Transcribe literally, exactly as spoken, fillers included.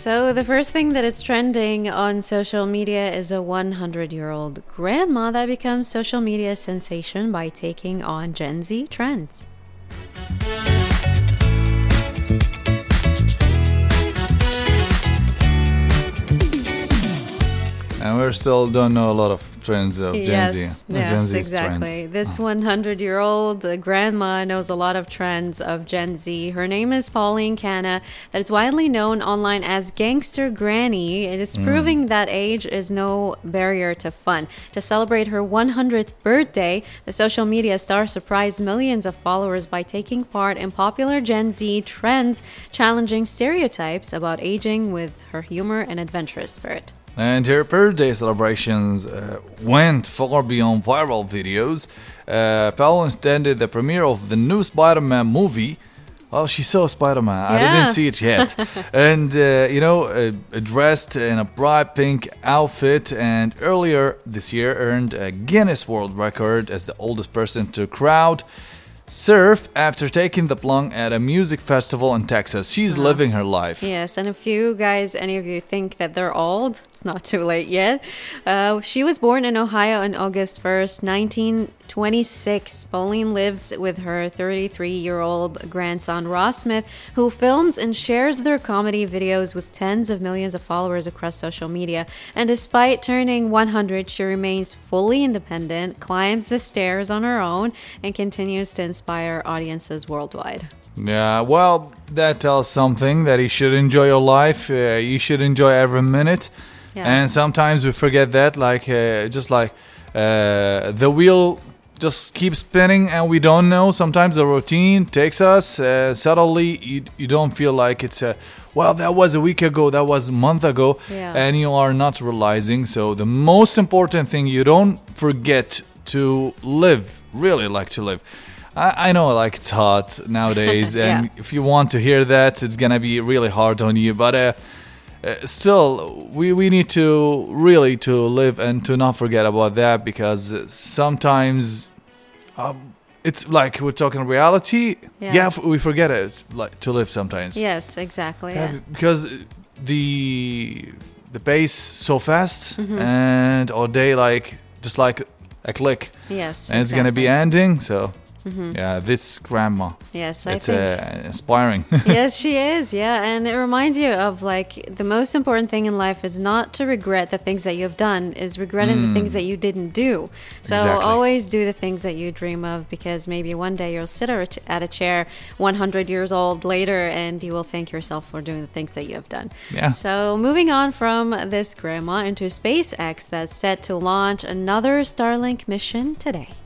So the first thing that is trending on social media is a hundred-year-old grandma that becomes social media sensation by taking on Gen Z trends. And we still don't know a lot of trends of Gen yes, Z. Yes, Gen Z's exactly. Trend. This Oh. hundred-year-old grandma knows a lot of trends of Gen Z. Her name is Pauline Canna, that is widely known online as Gangster Granny. It is proving that age is no barrier to fun. To celebrate her hundredth birthday, the social media star surprised millions of followers by taking part in popular Gen Z trends, challenging stereotypes about aging with her humor and adventurous spirit. And her birthday celebrations uh, went far beyond viral videos. Uh, Pauline attended the premiere of the new Spider-Man movie. Oh, she saw Spider-Man. I Yeah. didn't see it yet. and, uh, you know, uh, dressed in a bright pink outfit, and earlier this year earned a Guinness World Record as the oldest person to crowd surf after taking the plunge at a music festival in Texas. She's living her life. Yes, and if you guys, any of you think that they're old, it's not too late yet. Uh, she was born in Ohio on August first, nineteen twenty-six. Pauline lives with her thirty-three-year-old grandson, Ross Smith, who films and shares their comedy videos with tens of millions of followers across social media. And despite turning one hundred, she remains fully independent, climbs the stairs on her own, and continues to inspire audiences worldwide. Yeah, well, that tells something that you should enjoy your life. Uh, you should enjoy every minute. Yeah. And sometimes we forget that, like, uh, just like uh, the wheel just keeps spinning and we don't know. Sometimes the routine takes us. Uh, suddenly, you, you don't feel like it's a, well, that was a week ago, that was a month ago, Yeah. and you are not realizing. So the most important thing, you don't forget to live, really like to live. I, I know, like, it's hot nowadays, and Yeah. if you want to hear that, it's gonna be really hard on you. But uh, uh, still, we, we need to really to live and to not forget about that, because uh, sometimes um, it's like we're talking reality. Yeah. Yeah, f- we forget it, like to live sometimes. Yes, exactly. Yeah, Yeah. because the the pace so fast, Mm-hmm. and our day like just like a click, Yes. and it's gonna be exactly. ending. So yeah, this grandma, Yes, I it's think. uh, inspiring. Yes, she is. Yeah, and it reminds you of like the most important thing in life is not to regret the things that you have done, is regretting the things that you didn't do. So Exactly. always do the things that you dream of, because maybe one day you'll sit at a ch- at a chair one hundred years old later and you will thank yourself for doing the things that you have done. Yeah. So moving on from this grandma into SpaceX that's set to launch another Starlink mission today.